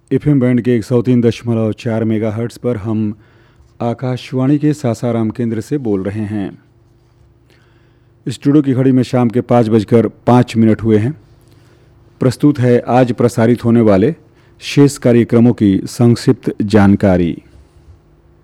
FM band के 103.4 megahertz पर हम आकाशवाणी के सासाराम केंद्र से बोल रहे हैं। स्टूडियो की घड़ी में शाम के 5:05 हुए हैं। प्रस्तुत है आज प्रसारित होने वाले शेष कार्यक्रमों की संक्षिप्त जानकारी।